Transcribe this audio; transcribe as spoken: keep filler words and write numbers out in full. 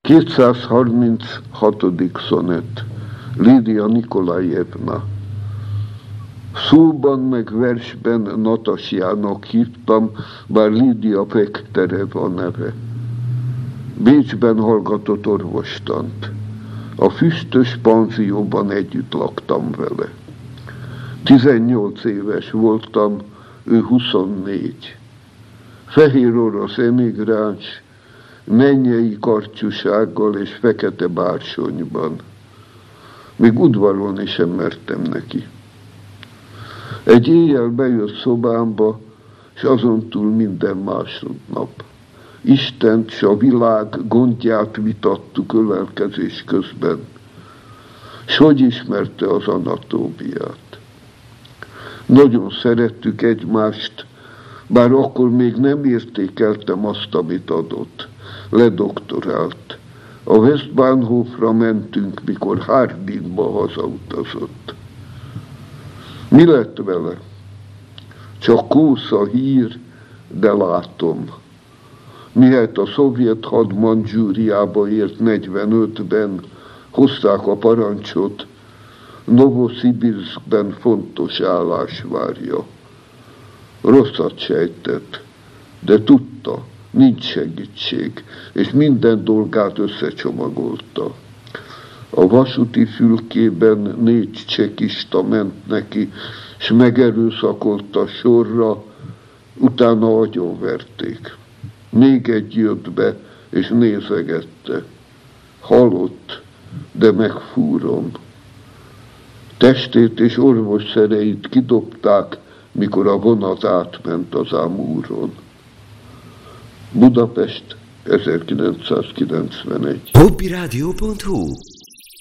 kétszázharminchatodik szonett. Lídia Nikolajevna. Szóban meg versben Natasjának hívtam, bár Lídia Pektereva neve. Bécsben hallgatott orvostant. A füstös panzióban együtt laktam vele. tizennyolc éves voltam, ő huszonnégy. Fehér orosz emigráns, mennyei karcsúsággal és fekete bársonyban. Még udvarolni sem mertem neki. Egy éjjel bejött szobámba, és azon túl minden másnap. Istent s a világ gondját vitattuk ölelkezés közben. S hogy ismerte az anatómiát. Nagyon szerettük egymást, bár akkor még nem értékeltem azt, amit adott. Ledoktorált. A Westbahnhofra mentünk, mikor Harbinba hazautazott. Mi lett vele? Csak kósza hír, de látom. Mihelyt a szovjet had Mandzsúriába ért negyvenötben, hozták a parancsot, Novoszibirszkben fontos állás várja. Rosszat sejtett, de tudta, nincs segítség, és minden dolgát összecsomagolta. A vasúti fülkében négy csekista ment neki, s megerőszakolta sorra, utána agyonverték. Még egy jött be, és nézegette. Halott, de megfúrom. Testét és orvosszereit kidobták, mikor a vonat átment az Amúron. Budapest, ezerkilencszázkilencvenegy. hobbyradio pont hu